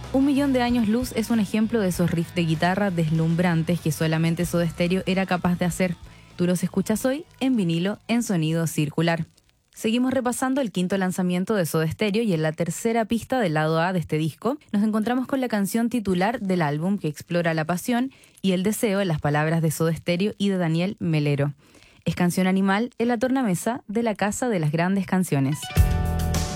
Un millón de años luz es un ejemplo de esos riffs de guitarra deslumbrantes que solamente Soda Stereo era capaz de hacer. Tú los escuchas hoy en vinilo en sonido circular. Seguimos repasando el quinto lanzamiento de Soda Stereo y en la tercera pista del lado A de este disco nos encontramos con la canción titular del álbum que explora la pasión y el deseo en las palabras de Soda Stereo y de Daniel Melero. Es Canción Animal en la tornamesa de la Casa de las Grandes Canciones.